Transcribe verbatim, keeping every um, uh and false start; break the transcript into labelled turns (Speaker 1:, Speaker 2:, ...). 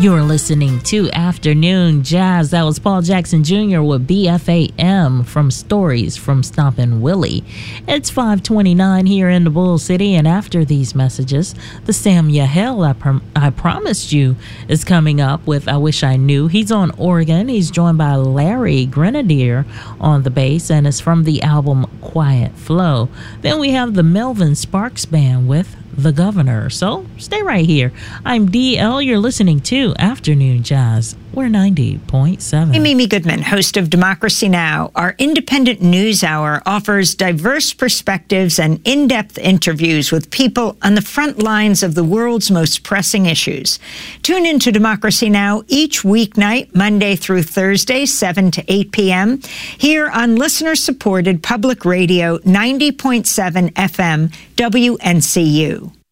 Speaker 1: You're listening to Afternoon Jazz. That was Paul Jackson Junior with B F A M from Stories from Stompin' Willie. It's five twenty-nine here in the Bull City, and after these messages, the Sam Yahel I, prom- I promised you is coming up with I Wish I Knew. He's on organ. He's joined by Larry Grenadier on the bass, and it's from the album Quiet Flow. Then we have the Melvin Sparks Band with The Governor. So stay right here. I'm D L. You're listening to Afternoon Jazz. We're ninety point seven.
Speaker 2: I'm Mimi Goodman, host of Democracy Now! Our independent news hour offers diverse perspectives and in-depth interviews with people on the front lines of the world's most pressing issues. Tune into Democracy Now! Each weeknight, Monday through Thursday, seven to eight p.m., here on listener-supported public radio ninety point seven F M W N C U.